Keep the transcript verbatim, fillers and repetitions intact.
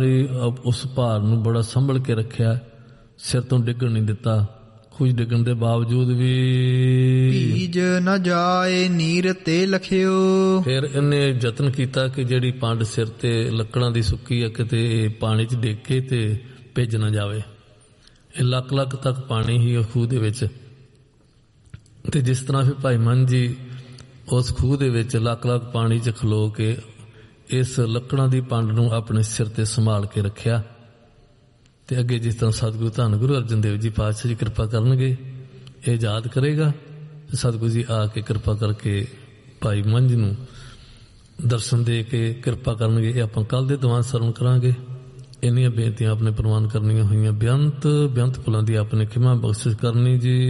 ਉਸ ਭਾਰ ਨੂੰ ਬੜਾ ਸੰਭਲ ਕੇ ਰੱਖਿਆ, ਸਿਰ ਤੋਂ ਡਿੱਗਣ ਨਹੀਂ ਦਿੱਤਾ। ਕੁਝ ਡਿੱਗਣ ਦੇ ਬਾਵਜੂਦ ਵੀ ਭੀਜ ਨਾ ਜਾਏ ਨੀਰ ਤੇ ਲਖਿਓ। ਫਿਰ ਇਹਨੇ ਯਤਨ ਕੀਤਾ ਕਿ ਜਿਹੜੀ ਪੰਡ ਸਿਰ ਤੇ ਲੱਕੜਾਂ ਦੀ ਸੁੱਕੀ ਆ ਕਿਤੇ ਪਾਣੀ 'ਚ ਡਿੱਗ ਕੇ ਤੇ ਭਿੱਜ ਨਾ ਜਾਵੇ। ਇਹ ਲੱਖ ਲੱਖ ਤੱਕ ਪਾਣੀ ਹੀ ਉਹ ਖੂਹ ਦੇ ਵਿੱਚ। ਤੇ ਜਿਸ ਤਰ੍ਹਾਂ ਫਿਰ ਭਾਈ ਮਨ ਜੀ ਉਸ ਖੂਹ ਦੇ ਵਿੱਚ ਲੱਖ ਲੱਖ ਪਾਣੀ 'ਚ ਖਲੋ ਕੇ ਇਸ ਲੱਕੜਾਂ ਦੀ ਪੰਡ ਨੂੰ ਆਪਣੇ ਸਿਰ ਤੇ ਸੰਭਾਲ ਕੇ ਰੱਖਿਆ। ਤੇ ਅੱਗੇ ਜਿਸ ਤਰ੍ਹਾਂ ਸਤਿਗੁਰੂ ਧੰਨ ਗੁਰੂ ਅਰਜਨ ਦੇਵ ਜੀ ਪਾਤਸ਼ਾਹ ਜੀ ਕਿਰਪਾ ਕਰਨਗੇ, ਇਹ ਯਾਦ ਕਰੇਗਾ ਤੇ ਸਤਿਗੁਰੂ ਜੀ ਆ ਕੇ ਕਿਰਪਾ ਕਰਕੇ ਭਾਈ ਮੰਝ ਨੂੰ ਦਰਸ਼ਨ ਦੇ ਕੇ ਕਿਰਪਾ ਕਰਨਗੇ। ਇਹ ਆਪਾਂ ਕੱਲ ਦੇ ਦੀਵਾਨ ਸਰਵਣ ਕਰਾਂਗੇ। ਇੰਨੀਆਂ ਬੇਨਤੀਆਂ ਆਪਣੇ ਪ੍ਰਵਾਨ ਕਰਨੀਆਂ ਹੋਈਆਂ। ਬੇਅੰਤ ਬੇਅੰਤ ਭੁੱਲਾਂ ਦੀ ਆਪਣੇ ਖਿਮਾ ਬਖਸ਼ਿਸ਼ ਕਰਨੀ ਜੀ।